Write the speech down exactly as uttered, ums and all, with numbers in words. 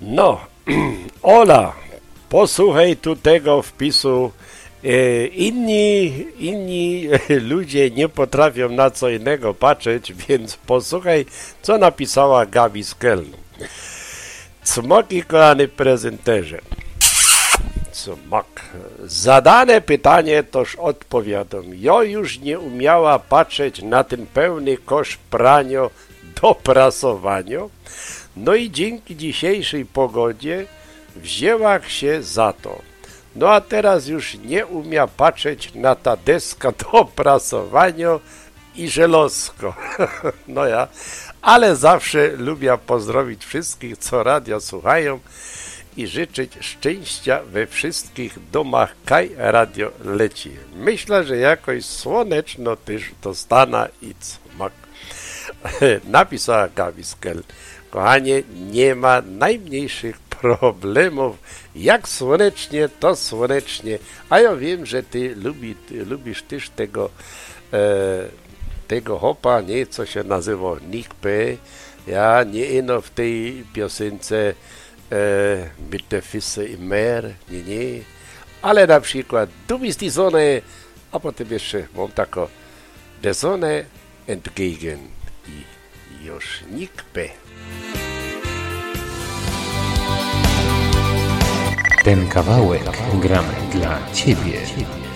No, Ola, posłuchaj tu tego wpisu. E, inni, inni ludzie nie potrafią na co innego patrzeć, więc posłuchaj, co napisała Gabi z Kelnu. Cmoki, kochany prezenterze. Cmok. Zadane pytanie toż odpowiadam. Ja już nie umiała patrzeć na ten pełny kosz prania do prasowania. No i dzięki dzisiejszej pogodzie wzięła się za to. No a teraz już nie umia patrzeć na ta deska do prasowania i żelazko. No ja, ale zawsze lubię pozdrowić wszystkich, co radio słuchają i życzyć szczęścia we wszystkich domach, kaj radio leci. Myślę, że jakoś słoneczno też dostana i cmak. Napisała Gabi Skel. Kochanie, nie ma najmniejszych problemów. Jak słonecznie, to słonecznie. A ja wiem, że ty, lubi, ty lubisz też tego e, tego hopa, nie, co się nazywa Nick P. Ja, nie ino w tej piosence e, mit der Füße im Meer, nie, nie. Ale na przykład Du bist die Sonne, a potem jeszcze mam tako der Sonne entgegen i już Nick P. Ten kawałek gramy dla Ciebie.